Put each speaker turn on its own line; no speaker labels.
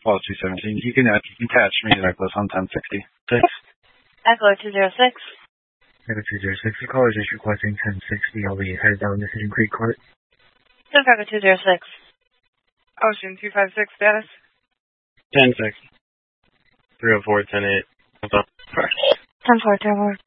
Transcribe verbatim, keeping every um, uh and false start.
Call two seventeen. You can attach me necklace on ten sixty. Six.
Echo two zero six.
Echo two zero six. The caller is just requesting ten sixty. I'll be headed down Decision Creek Court.
Echo two zero six.
Ocean two five six status.
ten six. three oh four, ten eight. What's up?
ten four, ten four.